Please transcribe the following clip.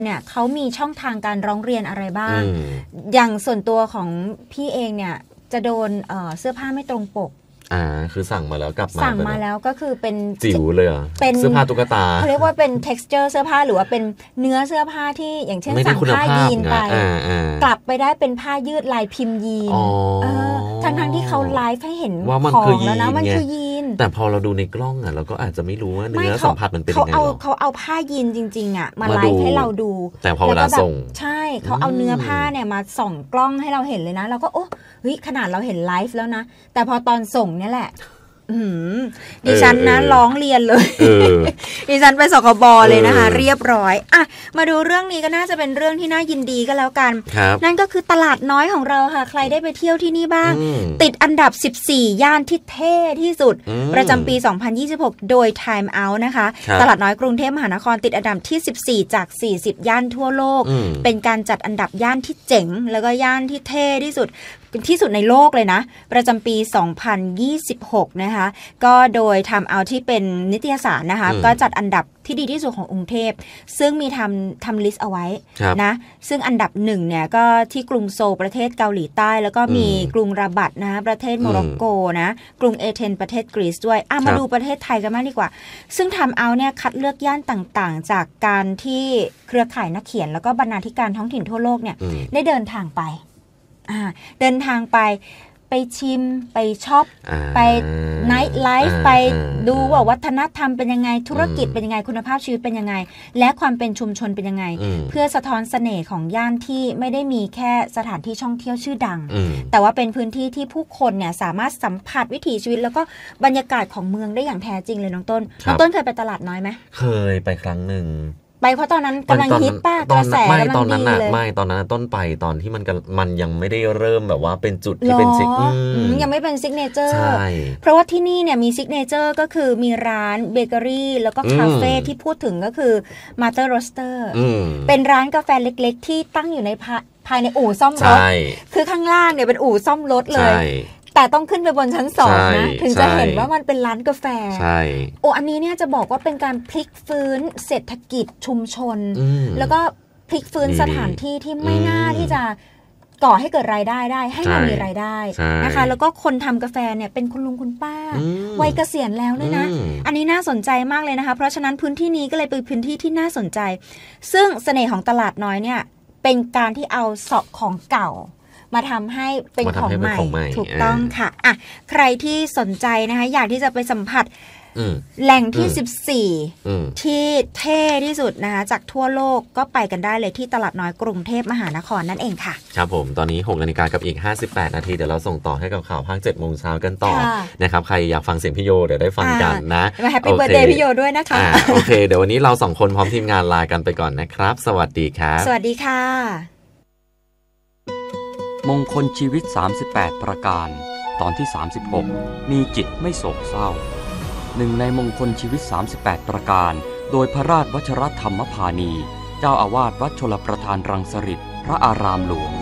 เนี่ยเขามีช่องทางการร้องเรียนอะไรบ้างอย่างส่วนตัวของพี่เองเนี่ยจะโดนเสื้อผ้าไม่ตรงปกคือสั่งมาแล้วกลับมาสั่งมาแล้วก็คือเป็นจิ๋วเลยเป็นเสื้อผ้าตุ๊กตาเขาเรียกว่าเป็น texture เสื้อผ้าหรือว่าเป็นเนื้อเสื้อผ้าที่อย่างเช่นสั่งผ้ายีนไปกลับไปได้เป็นผ้ายืดลายพิมพ์ยีนทั้งที่เขาไลฟ์ให้เห็นว่ามันคือยีนแล้วนะมันคือยีนแต่พอเราดูในกล้องเราก็อาจจะไม่รู้ว่าเนื้อสัมผัสมันเป็นยังไงเขาเอาผ้ายีนจริงๆมาไลฟ์ให้เราดูแต่พอเวลาส่งใช่เขาเอาเนื้อผ้าเนี่ยมาส่องกล้องให้เราเห็นเลยนะเราก็โอ้เฮ้ยขนาดเราเห็นไลฟ์แล้วนะแต่พอตอนส่งเนี่ยแหละดิฉันนะร้องเรียนเลยดิฉันไปสคบเลยนะคะเรียบร้อยอ่ะมาดูเรื่องนี้ก็น่าจะเป็นเรื่องที่น่ายินดีก็แล้วกันนั่นก็คือตลาดน้อยของเราค่ะใครได้ไปเที่ยวที่นี่บ้างติดอันดับ14ย่านที่เท่ที่สุดประจำปี 2026 โดย Time Out นะคะตลาดน้อยกรุงเทพมหานครติดอันดับที่14จาก40ย่านทั่วโลกเป็นการจัดอันดับย่านที่เจ๋งแล้วก็ย่านที่เท่ที่สุดในโลกเลยนะประจำปี 2026 นะคะก็โดยทำเอาที่เป็นนิตยสารนะคะก็จัดอันดับที่ดีที่สุดของกรุงเทพซึ่งมีทำลิสต์เอาไว้นะซึ่งอันดับ1เนี่ยก็ที่กรุงโซลประเทศเกาหลีใต้แล้วก็มีกรุงราบัตนะประเทศโมร็อกโกนะกรุงเอเธนประเทศกรีซด้วยมาดูประเทศไทยกันมากดีกว่าซึ่งทำเอาเนี่ยคัดเลือกย่านต่างๆจากการที่เครือข่ายนักเขียนแล้วก็บรรณาธิการท้องถิ่นทั่วโลกเนี่ยได้เดินทางไปไปชิมไปช็อปไปไนท์ไลฟ์ไปดูว่าวัฒนธรรมเป็นยังไงธุรกิจเป็นยังไงคุณภาพชีวิตเป็นยังไงและความเป็นชุมชนเป็นยังไงเพื่อสะท้อนเสน่ห์ของย่านที่ไม่ได้มีแค่สถานที่ท่องเที่ยวชื่อดังแต่ว่าเป็นพื้นที่ที่ผู้คนเนี่ยสามารถสัมผัสวิถีชีวิตแล้วก็บรรยากาศของเมืองได้อย่างแท้จริงเลยน้องต้นเคยไปตลาดน้อยไหมเคยไปครั้งหนึ่งไปเพราะตอนนั้นกำลังฮิตป่ะกระแสกำลังดีเลยตอนนั้นต้นไปตอนที่มันยังไม่ได้เริ่มแบบว่าเป็นจุดที่เป็นซิกยังไม่เป็นซิกเนเจอร์เพราะว่าที่นี่เนี่ยมีซิกเนเจอร์ก็คือมีร้านเบเกอรี่แล้วก็คาเฟ่ที่พูดถึงก็คือมาเตอร์โรสเตอร์เป็นร้านกาแฟเล็กๆที่ตั้งอยู่ในภายในอู่ซ่อมรถคือข้างล่างเนี่ยเป็นอู่ซ่อมรถเลยแต่ต้องขึ้นไปบนชั้น2นะถึงจะเห็นว่ามันเป็นร้านกาแฟอันนี้เนี่ยจะบอกว่าเป็นการพลิกฟื้นเศรษฐกิจชุมชนแล้วก็พลิกฟื้นสถานที่ที่ไม่น่าที่จะก่อให้เกิดรายได้ได้ให้มันมีรายได้นะคะแล้วก็คนทำกาแฟเนี่ยเป็นคุณลุงคุณป้าวัยเกษียณแล้วด้วยนะอันนี้น่าสนใจมากเลยนะคะเพราะฉะนั้นพื้นที่นี้ก็เลยเป็นพื้นที่ที่น่าสนใจซึ่งเสน่ห์ของตลาดน้อยเนี่ยเป็นการที่เอาเสาะของเก่ามาทำให้เป็นของใหม่ถูกต้องค่ะใครที่สนใจนะคะอยากที่จะไปสัมผัสแหล่งที่14ที่เท่ที่สุดนะคะจากทั่วโลกก็ไปกันได้เลยที่ตลาดน้อยกรุงเทพมหานครนั่นเองค่ะครับผมตอนนี้ 6 นาฬิกากับอีก58นาทีเดี๋ยวเราส่งต่อให้กับข่าวภาค 7 โมงเช้ากันต่อนะครับใครอยากฟังเสียงพี่โยเดี๋ยวได้ฟังกันนะแฮปปี้เบิร์ธเดย์พี่โยด้วยนะคะโอเคเดี๋ยววันนี้เรา2คนพร้อมทีมงานลากันไปก่อนนะครับสวัสดีครับสวัสดีค่ะมงคลชีวิต38ประการตอนที่36มีจิตไม่โศกเศร้าหนึ่งในมงคลชีวิต38ประการโดยพระราชวชรธรรมพานีเจ้าอาวาสวัดชลประทานรังสฤษฎ์พระอารามหลวง